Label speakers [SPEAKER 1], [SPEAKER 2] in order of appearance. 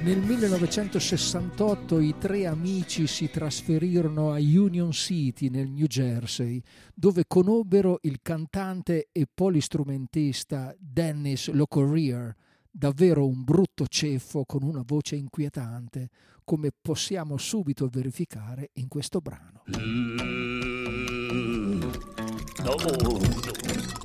[SPEAKER 1] Nel 1968 i tre amici si trasferirono a Union City nel New Jersey, dove conobbero il cantante e polistrumentista Dennis Locorrier, davvero un brutto ceffo con una voce inquietante, come possiamo subito verificare in questo brano.
[SPEAKER 2] No.